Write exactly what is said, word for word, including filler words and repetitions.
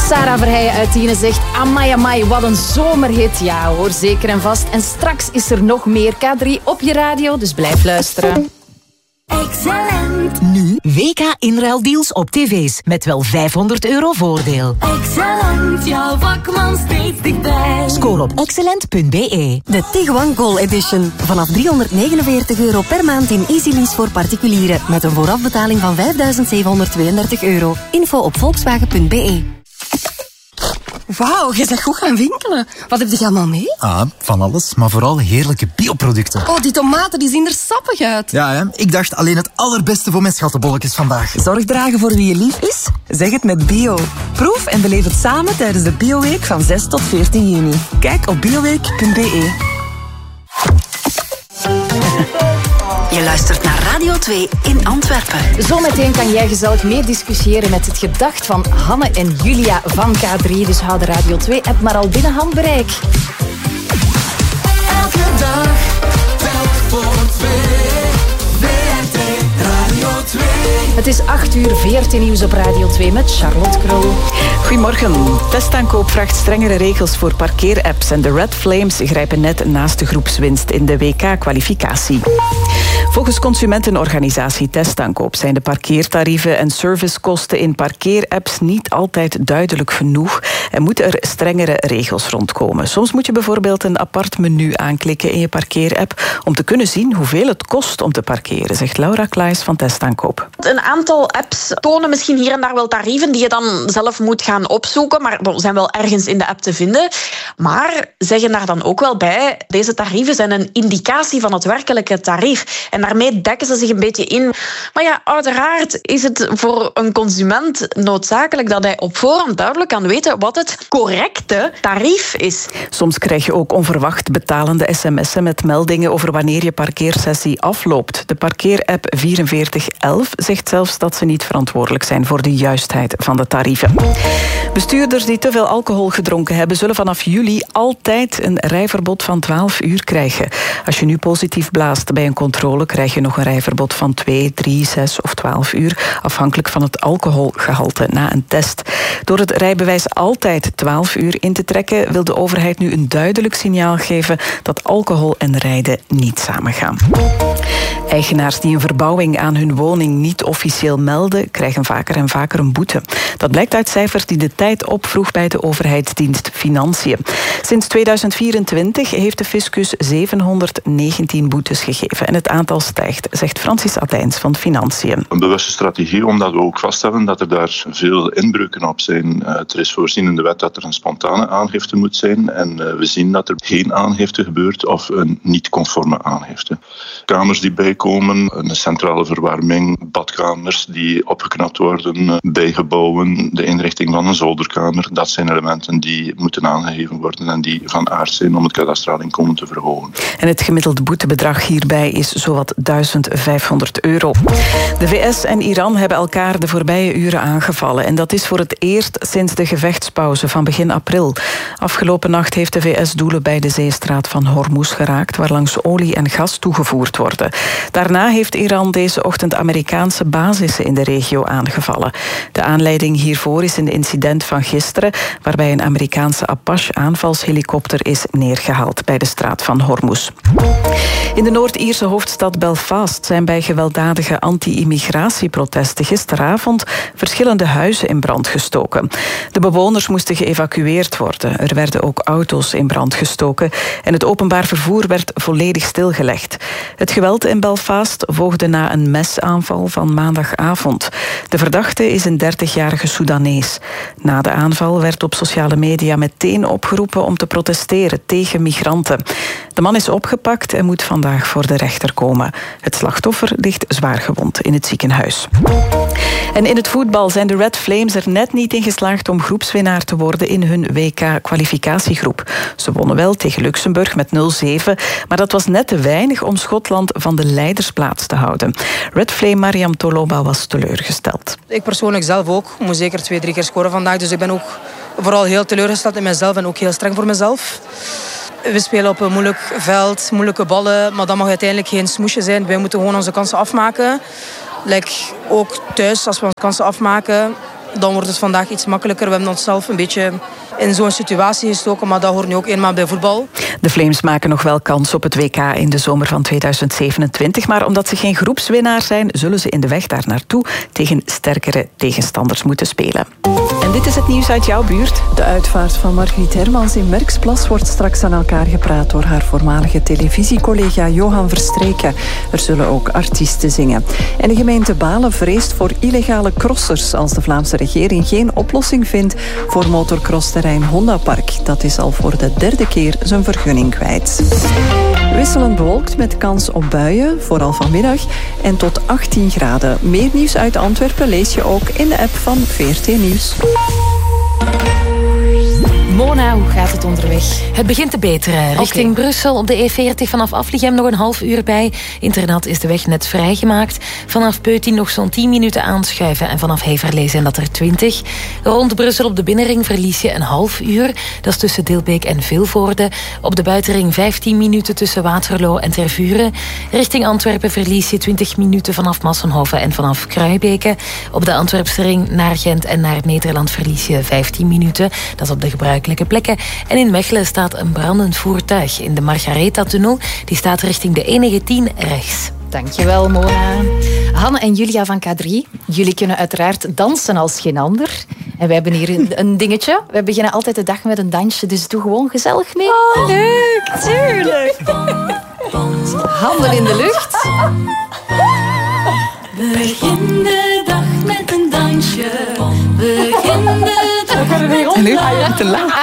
Sarah Verheijen uit Tiene zegt, amai, amai, wat een zomerhit. Ja hoor, zeker en vast. En straks is er nog meer K drie op je radio, dus blijf luisteren. Excellent. Nu W K inruildeals op tv's met wel vijfhonderd euro voordeel. Excellent, jouw vakman steeds dichtbij. Scoor op excellent punt b e. De Tiguan Goal Edition. Vanaf driehonderdnegenenveertig euro per maand in Easy Lease voor particulieren. Met een voorafbetaling van vijfduizend zevenhonderdtweeëndertig euro. Info op volkswagen punt b e. Wauw, je bent goed gaan winkelen. Wat heb je allemaal mee? Ah, van alles, maar vooral heerlijke bioproducten. Oh, die tomaten die zien er sappig uit. Ja, hè? Ik dacht alleen het allerbeste voor mijn schattenbolletjes vandaag. Zorg dragen voor wie je lief is? Zeg het met bio. Proef en beleef het samen tijdens de Bioweek van zes tot veertien juni. Kijk op bioweek punt b e. Je luistert naar Radio twee in Antwerpen. Zometeen kan jij gezellig meediscussiëren met het gedacht van Hanne en Julia van K drie. Dus hou de Radio twee-app maar al binnen handbereik. Elke dag, telk voor twee. V R T Radio twee. Het is acht uur, V R T Nieuws op Radio twee met Charlotte Krol. Goedemorgen. Testaankoop vraagt strengere regels voor parkeerapps en de Red Flames grijpen net naast de groepswinst in de W K-kwalificatie. Volgens consumentenorganisatie Testaankoop zijn de parkeertarieven en servicekosten in parkeerapps niet altijd duidelijk genoeg en moeten er strengere regels rondkomen. Soms moet je bijvoorbeeld een apart menu aanklikken in je parkeerapp om te kunnen zien hoeveel het kost om te parkeren, zegt Laura Klaes van Testaankoop. Een aantal apps tonen misschien hier en daar wel tarieven die je dan zelf moet gaan opzoeken, maar bon, zijn wel ergens in de app te vinden. Maar zeggen daar dan ook wel bij, deze tarieven zijn een indicatie van het werkelijke tarief. En daarmee dekken ze zich een beetje in. Maar ja, uiteraard is het voor een consument noodzakelijk dat hij op voorhand duidelijk kan weten wat het correcte tarief is. Soms krijg je ook onverwacht betalende sms'en met meldingen over wanneer je parkeersessie afloopt. De parkeerapp vierenveertig elf zegt zelfs dat ze niet verantwoordelijk zijn voor de juistheid van de tarieven. Bestuurders die te veel alcohol gedronken hebben, zullen vanaf juli altijd een rijverbod van twaalf uur krijgen. Als je nu positief blaast bij een controle, krijg je nog een rijverbod van twee, drie, zes of twaalf uur, afhankelijk van het alcoholgehalte na een test. Door het rijbewijs altijd twaalf uur in te trekken, wil de overheid nu een duidelijk signaal geven dat alcohol en rijden niet samengaan. Eigenaars die een verbouwing aan hun woning niet officieel melden, krijgen vaker en vaker een boete. Dat blijkt uit cijfers die de Tijd opvroeg bij de overheidsdienst Financiën. Sinds tweeduizend vierentwintig heeft de fiscus zevenhonderdnegentien boetes gegeven. En het aantal stijgt, zegt Francis Adijns van Financiën. Een bewuste strategie, omdat we ook vaststellen dat er daar veel inbreuken op zijn. Uh, er is voorzien in de wet dat er een spontane aangifte moet zijn. En uh, we zien dat er geen aangifte gebeurt of een niet-conforme aangifte. Kamers die bijkomen, een centrale verwarming, badkamers die opgeknapt worden, bijgebouwen, de inrichting van een zolderkamer. Dat zijn elementen die moeten aangegeven worden en die van aard zijn om het kadastraal inkomen te verhogen. En het gemiddelde boetebedrag hierbij is zowat duizendvijfhonderd euro. De V S en Iran hebben elkaar de voorbije uren aangevallen. En dat is voor het eerst sinds de gevechtspauze van begin april. Afgelopen nacht heeft de V S doelen bij de zeestraat van Hormuz geraakt, waarlangs olie en gas toegevoerd worden. Daarna heeft Iran deze ochtend Amerikaanse basissen in de regio aangevallen. De aanleiding hiervoor is een incident van gisteren, waarbij een Amerikaanse Apache-aanvalshelikopter is neergehaald bij de straat van Hormuz. In de Noord-Ierse hoofdstad Belfast zijn bij gewelddadige anti-immigratieprotesten gisteravond verschillende huizen in brand gestoken. De bewoners moesten geëvacueerd worden. Er werden ook auto's in brand gestoken en het openbaar vervoer werd volledig stilgelegd. Het geweld in Belfast volgde na een mesaanval van maandagavond. De verdachte is een dertigjarige Soedanees. Na de aanval werd op sociale media meteen opgeroepen om te protesteren tegen migranten. De man is opgepakt en moet vandaag voor de rechter komen. Het slachtoffer ligt zwaargewond in het ziekenhuis. En in het voetbal zijn de Red Flames er net niet in geslaagd om groepswinnaar te worden in hun W K-kwalificatiegroep. Ze wonnen wel tegen Luxemburg met nul zeven, maar dat was net te weinig om Schotland van de leidersplaats te houden. Red Flame Mariam Toloba was teleurgesteld. Ik persoonlijk zelf ook. Ik moet zeker twee, drie keer scoren vandaag. Dus ik ben ook vooral heel teleurgesteld in mezelf en ook heel streng voor mezelf. We spelen op een moeilijk veld, moeilijke ballen, maar dat mag uiteindelijk geen smoesje zijn. Wij moeten gewoon onze kansen afmaken. Like, ook thuis, als we onze kansen afmaken, Dan wordt het vandaag iets makkelijker. We hebben onszelf een beetje in zo'n situatie gestoken, maar dat hoort nu ook eenmaal bij voetbal. De Flames maken nog wel kans op het W K in de zomer van tweeduizend zevenentwintig, maar omdat ze geen groepswinnaar zijn, zullen ze in de weg daar naartoe tegen sterkere tegenstanders moeten spelen. En dit is het nieuws uit jouw buurt. De uitvaart van Margriet Hermans in Merksplas wordt straks aan elkaar gepraat door haar voormalige televisiecollega Johan Verstreken. Er zullen ook artiesten zingen. En de gemeente Balen vreest voor illegale crossers als de Vlaamse regering geen oplossing vindt voor motorcrossterrein Honda Park. Dat is al voor de derde keer zijn vergunning kwijt. Wisselend bewolkt met kans op buien, vooral vanmiddag, en tot achttien graden. Meer nieuws uit Antwerpen lees je ook in de app van V R T Nieuws. Mona, hoe gaat het onderweg? Het begint te beteren. Richting Okay. Brussel op de E veertig vanaf Afligem nog een half uur bij. Internaat is de weg net vrijgemaakt. Vanaf Peutin nog zo'n tien minuten aanschuiven en vanaf Heverlee zijn dat er twintig. Rond Brussel op de binnenring verlies je een half uur. Dat is tussen Dilbeek en Vilvoorde. Op de buitenring vijftien minuten tussen Waterloo en Tervuren. Richting Antwerpen verlies je twintig minuten vanaf Massenhoven en vanaf Kruibeke. Op de Antwerpse ring naar Gent en naar Nederland verlies je vijftien minuten. Dat is op de gebruikelijke plekken. En in Mechelen staat een brandend voertuig in de Margaretha-tunnel. Die staat richting de Enige tien rechts. Dankjewel, Mona. Hanne en Julia van K drie, jullie kunnen uiteraard dansen als geen ander. En wij hebben hier een, een dingetje. We beginnen altijd de dag met een dansje, dus doe gewoon gezellig mee. Oh, leuk, tuurlijk. Handen in de lucht. Begin de dag met een dansje. Begin de dag met En nu ga je te laat.